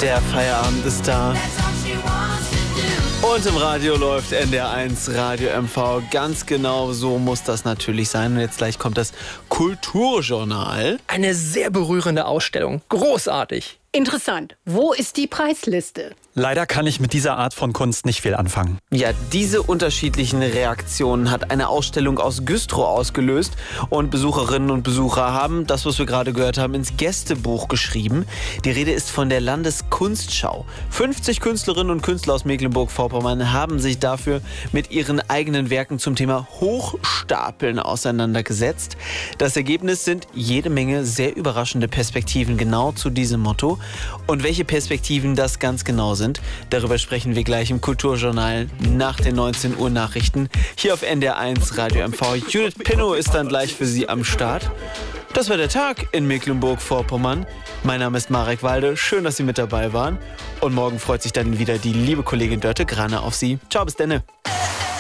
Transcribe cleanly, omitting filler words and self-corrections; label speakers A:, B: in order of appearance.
A: Der Feierabend ist da. Und im Radio läuft NDR1 Radio MV. Ganz genau so muss das natürlich sein. Und jetzt gleich kommt das Kulturjournal.
B: Eine sehr berührende Ausstellung. Großartig.
C: Interessant. Wo ist die Preisliste?
D: Leider kann ich mit dieser Art von Kunst nicht viel anfangen.
A: Ja, diese unterschiedlichen Reaktionen hat eine Ausstellung aus Güstrow ausgelöst. Und Besucherinnen und Besucher haben das, was wir gerade gehört haben, ins Gästebuch geschrieben. Die Rede ist von der Landeskunstschau. 50 Künstlerinnen und Künstler aus Mecklenburg-Vorpommern haben sich dafür mit ihren eigenen Werken zum Thema Hochstapeln auseinandergesetzt. Das Ergebnis sind jede Menge sehr überraschende Perspektiven genau zu diesem Motto. Und welche Perspektiven das ganz genau sind, darüber sprechen wir gleich im Kulturjournal nach den 19 Uhr Nachrichten hier auf NDR1 Radio MV. Judith Pinnow ist dann gleich für Sie am Start. Das war der Tag in Mecklenburg-Vorpommern. Mein Name ist Marek Walde. Schön, dass Sie mit dabei waren. Und morgen freut sich dann wieder die liebe Kollegin Dörte Grane auf Sie. Ciao, bis denne.